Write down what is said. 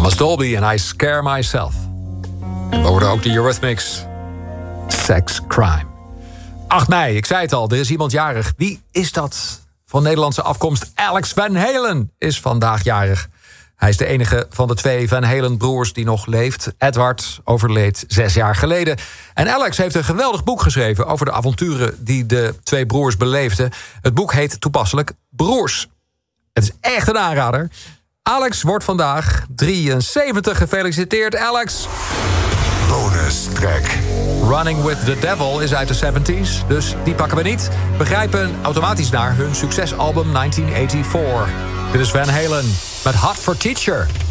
Thomas Dolby en I Scare Myself. En we hoorden ook de Eurythmics. Sex Crime. 8 mei, ik zei het al, er is iemand jarig. Wie is dat? Van Nederlandse afkomst, Alex Van Halen is vandaag jarig. Hij is de enige van de 2 Van Halen-broers die nog leeft. Edward overleed 6 jaar geleden. En Alex heeft een geweldig boek geschreven over de avonturen die de 2 broers beleefden. Het boek heet toepasselijk Broers. Het is echt een aanrader. Alex wordt vandaag 73. Gefeliciteerd, Alex. Bonus track. Running with the Devil is uit de 70s, dus die pakken we niet. We grijpen automatisch naar hun succesalbum 1984. Dit is Van Halen met Hot for Teacher.